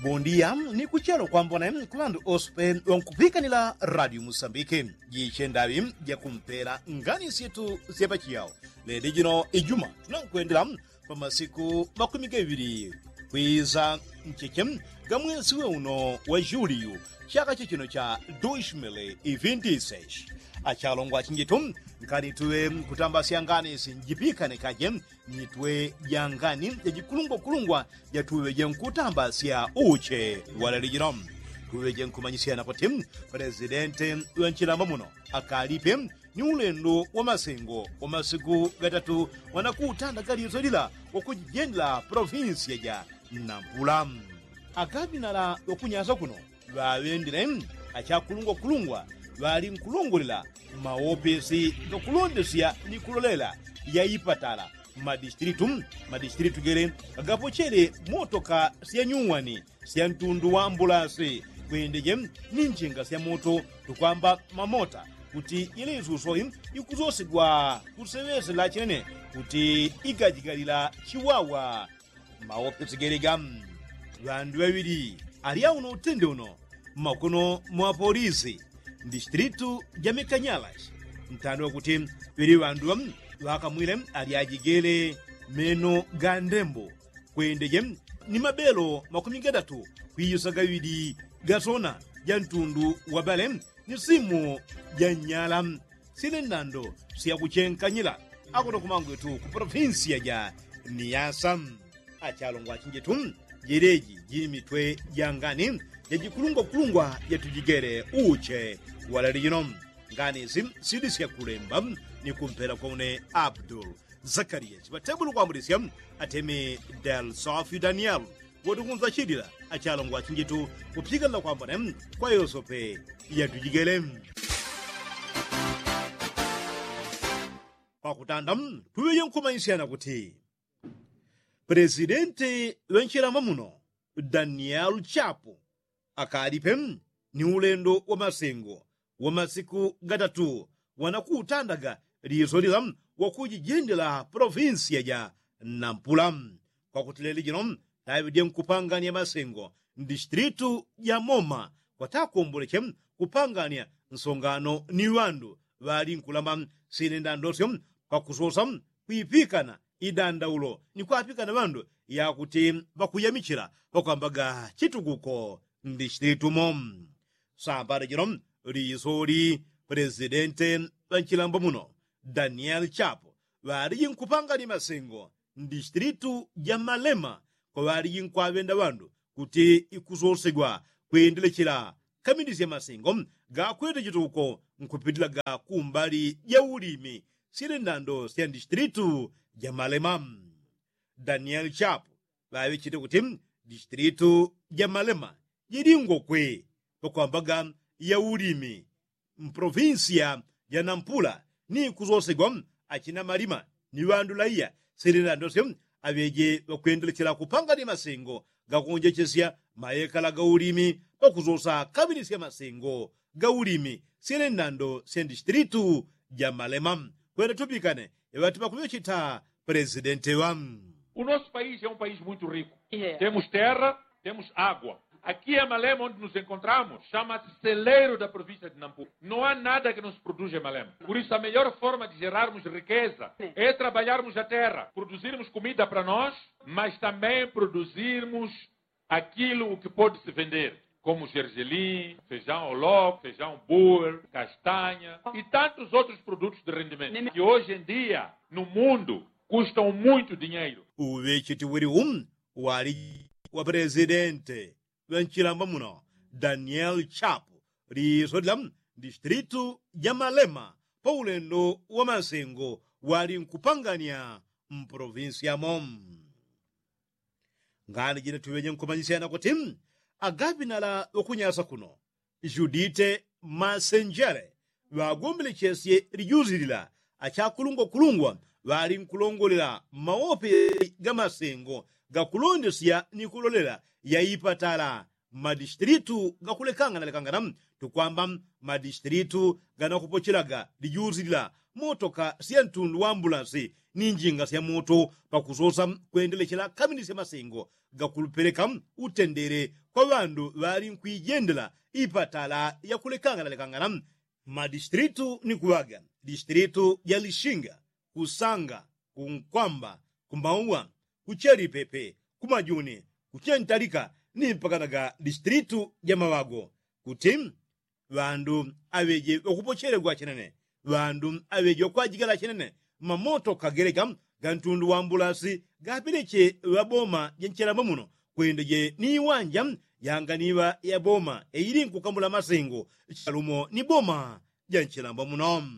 Bom dia, ni kuchelo kwambona kulandu ospe wankupikanila Radio Moçambique jichendawi ya kumpela ngani sietu zyapachiyawo lede jino ijuma tunankuendela pa masiku makumi gawiri kwiza mcheche ga mwezi uno wa Julho chaka chino cha 2026 achalongwa chinjitu nkani tuwe kutambasya ngani sinjipikane kaje nitwe yangani yajikulungwa yatuwe jenkutambasya uche walalijino tuwe jenkumanyisiana kuti presidente wenchilamba muno akalipe ni ulendo wa masengo wa masiku gatatu wanakutanda galizo lila wakujijendela provinsia ya Nampula akabinala wakunyaza kuno lwawendile achakulungwa wali nkulongolera maofesi gakulondesya ni kulolela yaipatala madistritu gere agapochere motoka syanyuwani sya mtundu wa ambulasi kwendeje ninjinga sya moto tukwamba mamota kuti ile izusoyi ikuzosigwa kusewezela chinene kuti ikajikalira chiwawa maofesi gerega vandu vaviri ali auno utende uno makono mwa polisi distritu ya Mekanyalas mtando wakuti vili vandu wakamwile ali ajigele meno gandembo kwendeje ni mabelo makumi gatatu kwiyosa gawidi gasona ya mtundu wa bale ni simu ya nyala sile nando siya kuchenkanyila akuno kumangu yetu ku provinsia ya Niassa achalongwa chinjetu jereji jini mitwe yangani yajikulungwa yatujigere uche walalijino ngani izi sidisya kulemba ni kumpela kwaune Abdul Zakaria chivatebulu kwambulisya ateme Del Sofi Daniel wodikunza chidila achalongwa chinjitu kupyikanila kwambane kwa yosope yatujigere kwakutanda tuweye nkumanyisiyana kuti presidente wenchilamba muno Daniel Chapo akalipe ni ulendo wa masengo wa masiku gatatu wanakutandaga lizo lila wakujijendela provinsia ya Nampula kwa kutilele jino tavidye nkupangania masengo distritu ya Moma kwa takuomboleche kupangania nsongano ni wandu wali nkulamba sinendandosyo kwa kusosa kuipikana idandaulo ni kuapikana wandu ya kuti bakuyamichira bakwambaga chitukuko distritu mom sambara jino rizoli presidente wanchilamba muno Daniel Chapo wali nkupanga ni masengo distritu ya Malema kwa wali nkwavenda wandu kuti ikuzosegwa kuendelechera kamidisi ya masengo ga kwete chitukuko nkupitila ga kumbali ya ulimi silendando sya distritu ya Malema Daniel Chapo wali chite kuti distritu ya Malema jiringo kwe pakwambaga ya ulimi mprovinsia ya Nampula ni kuzosegwa achina malima ni wandu laiya silendandosyo aveje wakwendelechera kupanga ni masengo gakunjechesya mayekala ga ulimi pakuzosa kabinisi ya masengo ga ulimi silendando sya distritu ya Malema kwenda tupikane evati pakuyo chita presidente wam. O nosso país é país muito rico. Temos terra, temos água. Aqui em Malema, onde nos encontramos, chama-se celeiro da província de Nampula. Não há nada que não se produz em Malema. Por isso, a melhor forma de gerarmos riqueza é trabalharmos a terra, produzirmos comida para nós, mas também produzirmos aquilo que pode se vender, como gergelim, feijão ao lobo, feijão boer, castanha e tantos outros produtos de rendimento, que hoje em dia, no mundo, custam muito dinheiro. O wali wa presidente wenchilamba muno Daniel Chapo risodlam distritu ya Malema pa ulendo wa masengo wali nkupangania mprovinsia mom ngani jine tuwenye nkumanyisiana kuti agabinala okunyasa kuno Judite Masenjere wagombelechesye lijuzilila achakulungwa wali nkulongolera maope ga masengo gakulondesya ni kulolela yaipatala madistritu gakulekangana tukwamba madistritu ganakupochelaga lijuzilila motoka siya mtundu wa ambulansi ni njinga siya moto pakuzosa kuendelechera khaminise masengo gakulupereka utendere kwa vandu vali nkuyijendela ipatala yakulekangana-lekangana madistritu ni kuwaga distritu ya Lixinga, Kusanga, Kunkwamba, Kumauwa, Kucheripepe, Kumajuni, Kuchentalika ni mpakanaga distritu ya Mawago kuti vandu aveje okupochererwa chenene vandu aveje okwajigala chenene mamoto kagereka gantundu wa ambulansi gapereche vaboma jencheramba muno kwendeje ni iwanja yanganiva ya boma eiri nkukambula masengo chalumo ni boma jencheramba muno.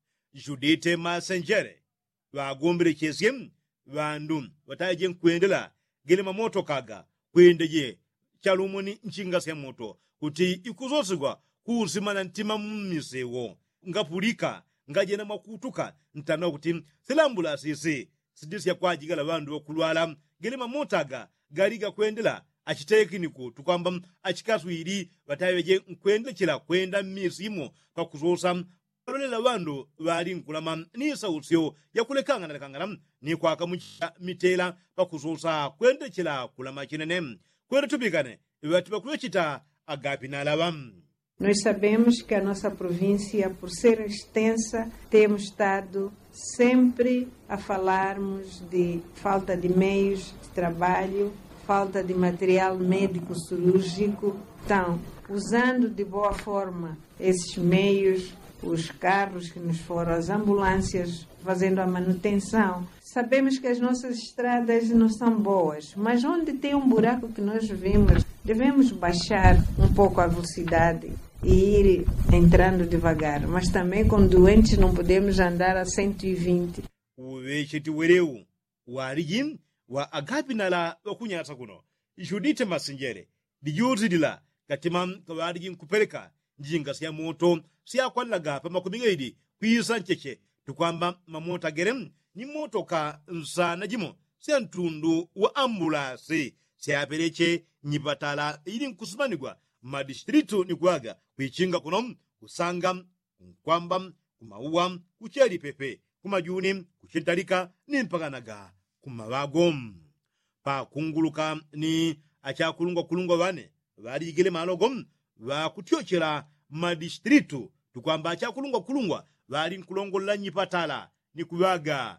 Judite Masenjere vagomberechesie vandu vataje nkwendela gele mamoto kaga kwendeje chalumo ni nchinga sya moto kuti ikuzosigwa kusimana ntima mmisewo ngapulika ngajena makutuka ntana kuti silambulasi sidisya kwajigala vandu okulwala gele mamotaga galiga kwendela achitekiniko tukwamba achikaswiri vatayeje nkwendechera kwenda mmisimo pakuzosa alolela vandu vali nkulama ni sausyo yakulekangana-lekangana ni kwakamucha mitela pakuzosa kwendechera kulama chinene kweretubikane vati pakulechita agapi na lava. Nós sabemos que a nossa província, por ser extensa, temos estado sempre a falarmos de falta de meios de trabalho, falta de material médico cirúrgico. Então, usando de boa forma esses meios, os carros que nos foram, as ambulâncias, fazendo a manutenção. Sabemos que as nossas estradas não são boas, mas onde tem um buraco que nós vimos, devemos baixar um pouco a velocidade e ir entrando devagar. Mas também com doentes não podemos andar a 120. Uwechetiwereu warigin wa agapinala wakunyasa kuno Judite Masenjere dijuzidila katimam kawarigin kupeleka njinga siya moto siya kwallaga pa makumigaidi kuisa ncheche tukwamba mamota gerem ni motoka nsana jimo siya ntundu wa ambulasi siya pereche nyipatala ili nkusumanigwa madistritu ni kuaga kuichinga kunom Kusanga, Kunkwamba, Kumauwa, Kucheripepe, Kumajuni, Kuchentalika ni mpakanaga Kumawago. Pa kunguluka ni achakulungwa vane valigele malogom va kutyochera madistritu tukwamba achakulungwa vali nkulongola nyipatala ni kuwaga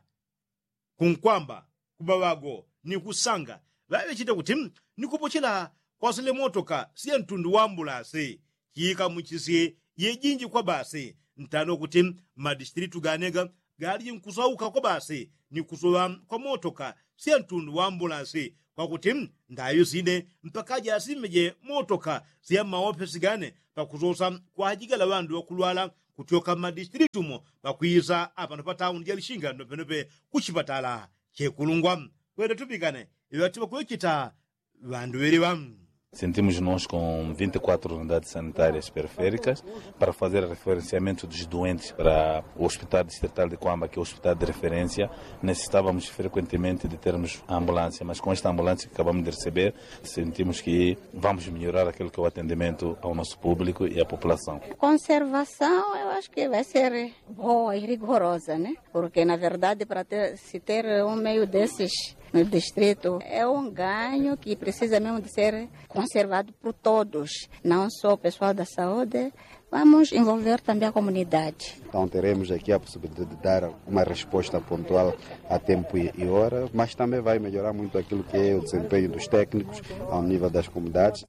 Kunkwamba, Kumawago ni Kusanga vavechita kuti ni kupochera kwasile motoka siya ntundu wa ambulasi chika muchisie yejinji kwa basi ntano kuti madistritu ganega gali nkusauka kwa basi ni kusowa kwa motoka siya ntundu wa ambulasi kwa kuti ndayo zine mpakaja asimeje motoka siya maofesi gane pakuzosa kwa hajigala vandu wakulwala kutyoka madistritu mo pakuiza apano pa tauni ya Lixinga nopenope kuchipatala chekulungwa kwede tupikane iwatiwa kuechita vandu veriwa. Sentimos nós com 24 unidades sanitárias periféricas para fazer referenciamento dos doentes para o Hospital Distrital de Kwamba, que é o hospital de referência. Necessitávamos frequentemente de termos a ambulância, mas com esta ambulância que acabamos de receber, sentimos que vamos melhorar aquilo que é o atendimento ao nosso público e à população. Conservação, eu acho que vai ser boa e rigorosa, né? Porque, na verdade, para se ter um meio desses no distrito é um ganho que precisa mesmo de ser conservado por todos, não só o pessoal da saúde, vamos envolver também a comunidade. Então teremos aqui a possibilidade de dar uma resposta pontual a tempo e hora, mas também vai melhorar muito aquilo que é o desempenho dos técnicos ao nível das comunidades.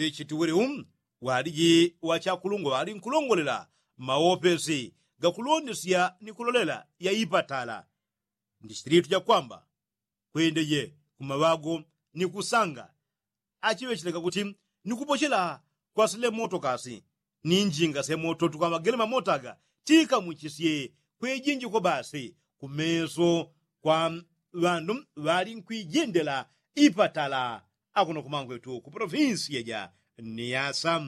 Wariji wachakulungo wali nkulongolela maopesi gakulondesya nikulolela ya ipatala distritu ya Kwamba kwendeje Kumawago ni Kusanga achivechileka kuti nikupochela kwasile moto kasi ni njinga se moto tukwamba gele mamotaga tika muchisie kwejinji kwa basi kumeso kwa vandu vali nkwijendela ipatala akuno kumangwetu ku provinsia ya Niassa.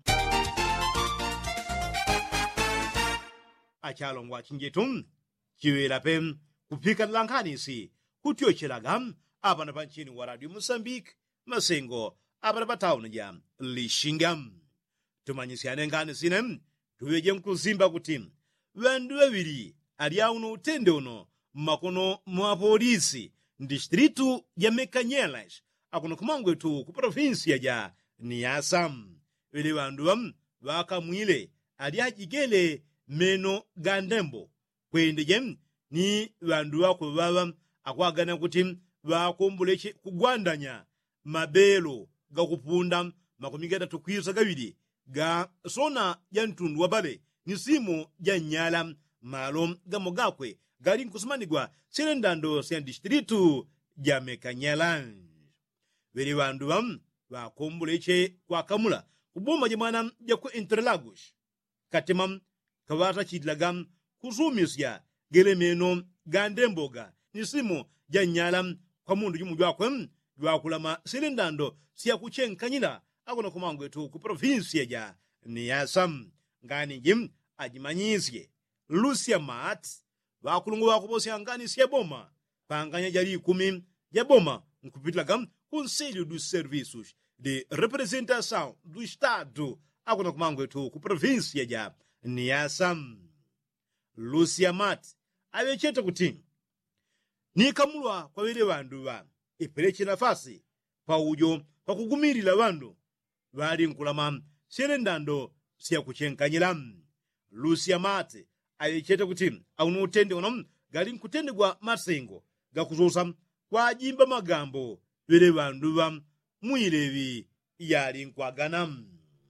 Achalongwa chinjetu chiwela pem kupika lankanisi kutyochelaga apana panchini wa Radio Mozambique masengo apana pa tauni ya Lixinga. Tumanyisiane ngani sine tuweje mkuzimba kuti vandu vaviri ali auno utende uno mmakono mwa polisi distritu ya Mekanyelas akuno kumangwetu ku provinsia ya Niassa. Wele wandu wakamwile ali ajigele meno gandembo kwendeje ni wandu wako baba akwagana kuti wakomboleche kugwandanya mabelo ga kupunda makumi gatatu kwisa gawiri ga sona ya ntundu wa bale ni simo ya nyala malo gamo gakwe gali nkusumanigwa silendando sya distritu ya Mekanyelas. Wele wandu wakomboleche kwa kamula kuboma jemwana ya ku Interlagos katemam kawata chidlagam kuzumisya gele meno gandemboga nisimo ja nyala kwa mundu jumu jwakwe jwakulama silendando siya kuchenkanyila akuna kumangwetu ku provinsia ja Niassa. Ngani jim ajimanyisye Lucia Mat wakulungu wakubosya ngani siya boma panganya jali 10 ya boma nkupitlaga Conselho dos Serviços de Representação do Estado akuna kumangwetu ku provinsia ja Niassa. Lucia Mat awecheta kuti nikamulwa kwa wele wandu ipereche nafasi pa ujo pa kugumirila wandu wali nkulama silendando siya kuchenkanyila. Lucia Mat awecheta kuti auno utende uno gali nkutendegwa masengo gakuzosa kwa jimba magambo wele wandu mwilevi yali nkwagana.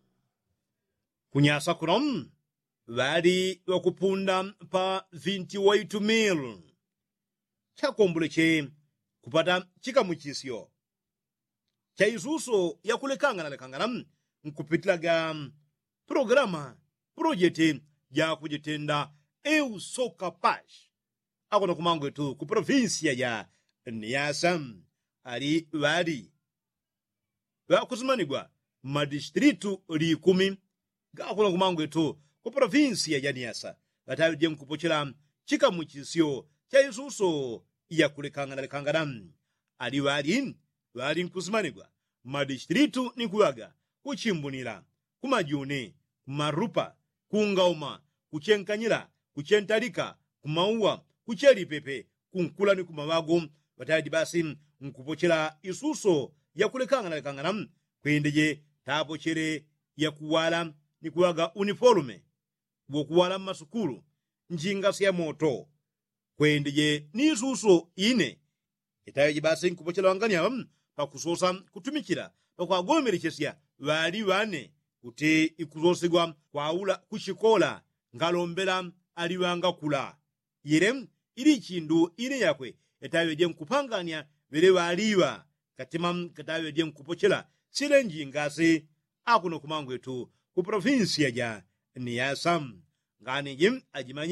Kunyasa kuno wali wakupunda pa 28,000 chakomboleche kupata chikamuchisyo cha isuso ya kulekangana nkupitilaga programa projete ya kujitenda Eu Sou Capaz akona kumangwetu ku provinsia ya Niassa. Ali wali wakusumanigwa madistritu li 10 gakuna kumangwetu ku provinsia ya Niassa batawije nkupochela chikamuchisyo cha isuso ya kulekangana. Ali wali nkusumanigwa madistritu nikuwaga kuchimbunila kumajune kumarupa kungauma kuchenkanyila kuchentalika kumauwa kuchelipepe kunkulani kumawago batawije basi nkupochela isuso ya kulekangana kwendeje tapochere ya kuwala nikuwaga uniforme wokuwala masukulu njinga siya moto kwendeje ni isuso ine itayeje basi nkupochela wanganya pakusosa kutumikira pakwagomerechesya wali wane kuti ikuzosigwa kwaula kuchikola ngalombela aliwanga kula yere ili chindu ine yakwe itayeje nkupanganya wele waliwa katima katayeje nkupochela sile njingasi akuno kumangwetu ku provinsia ja Niassa. Ngani jim ajimanyi